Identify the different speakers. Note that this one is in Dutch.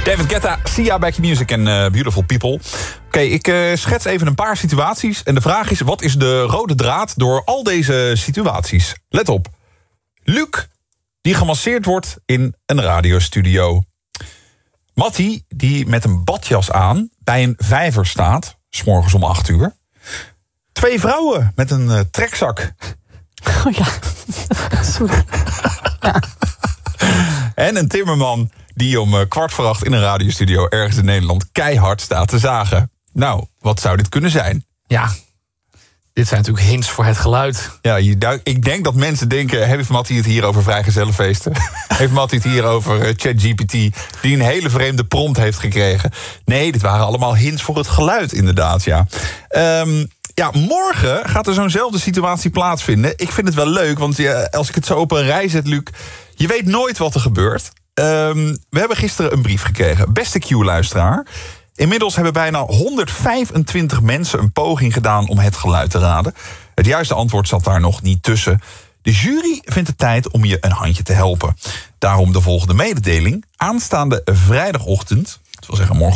Speaker 1: David Guetta, Sia, Back Your Music en Beautiful People. Oké, ik schets even een paar situaties. En de vraag is, wat is de rode draad door al deze situaties? Let op. Luc, die gemasseerd wordt in een radiostudio. Mattie, die met een badjas aan bij een vijver staat, 's morgens om 8 uur. 2 vrouwen met een trekzak.
Speaker 2: Oh ja, sorry. Ja.
Speaker 1: En een timmerman die om 7:15 in een radiostudio ergens in Nederland keihard staat te zagen. Nou, wat zou dit kunnen zijn?
Speaker 3: Ja, dit zijn natuurlijk hints voor het geluid.
Speaker 1: Ja, ik denk dat mensen denken, heeft Mattie het hier over vrijgezellenfeesten? Heeft Mattie het hier over ChatGPT, die een hele vreemde prompt heeft gekregen? Nee, dit waren allemaal hints voor het geluid, inderdaad, ja. Ja, morgen gaat er zo'nzelfde situatie plaatsvinden. Ik vind het wel leuk, want als ik het zo op een rij zet, Luc, je weet nooit wat er gebeurt. We hebben gisteren een brief gekregen. Beste Q-luisteraar. Inmiddels hebben bijna 125 mensen een poging gedaan om het geluid te raden. Het juiste antwoord zat daar nog niet tussen. De jury vindt het tijd om je een handje te helpen. Daarom de volgende mededeling. Aanstaande vrijdagochtend, dat wil zeggen morgen